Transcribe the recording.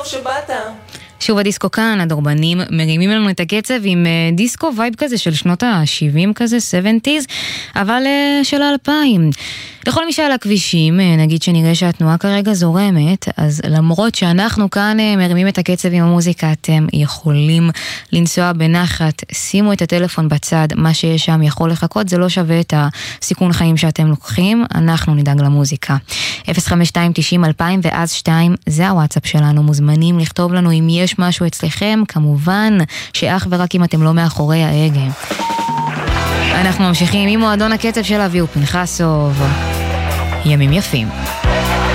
טוב שבאת. שוב הדיסקו כאן, הדורבנים מרימים לנו את הקצב עם דיסקו וייב כזה של שנות ה-70 כזה, 70s, אבל של ה-2000. לכל מי שעל הכבישים, נגיד שנראה שהתנועה כרגע זורמת, אז למרות שאנחנו כאן מרימים את הקצב עם המוזיקה, אתם יכולים לנסוע בנחת, שימו את הטלפון בצד, מה שיש שם יכול לחכות, זה לא שווה את הסיכון חיים שאתם לוקחים, אנחנו נדאג למוזיקה. 052-90-2000 ואז 2, זה הוואטסאפ שלנו, מוזמנים לכתוב לנו אם יש משהו אצלכם, כמובן שאך ורק אם אתם לא מאחורי ההגה. אנחנו ממשיכים עם מועדון הקצב של אביהו פנחסוב. ימים יפים.